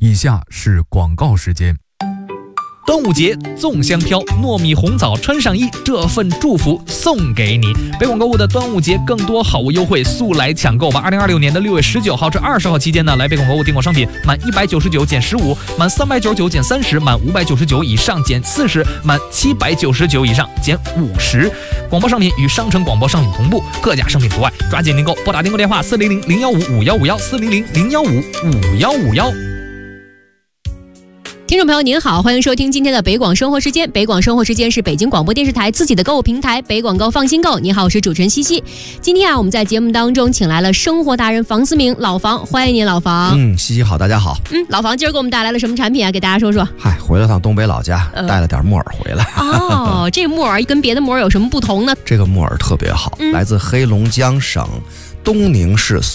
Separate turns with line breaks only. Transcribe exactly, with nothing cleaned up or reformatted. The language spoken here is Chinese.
以下是广告时间。
端午节粽香飘，糯米红枣穿上衣，这份祝福送给你。北广购物的端午节更多好物优惠，速来抢购吧！二零二六年的六月十九号至二十号期间呢，来北广购物订购商品，满一百九十九减十五，满三百九十九减三十，满五百九十九以上减四十，满七百九十九以上减五十。广播商品与商城广播商品同步，各家商品除外。抓紧订购，拨打订购电话四零零零幺五五幺五幺四零零零幺五五幺五幺。
听众朋友您好，欢迎收听今天的北广生活时间。北广生活时间是北京广播电视台自己的购物平台北广购放心购。你好，我是主持人西西。今天啊，我们在节目当中请来了生活达人房思明老房，欢迎您老房。
嗯，西西好，大家好。
嗯，老房今儿给我们带来了什么产品啊？给大家说说。
嗨，回了趟东北老家，呃、带了点木耳回来。
哦，这个木耳跟别的木耳有什么不同呢？
这个木耳特别好，嗯、来自黑龙江省东宁市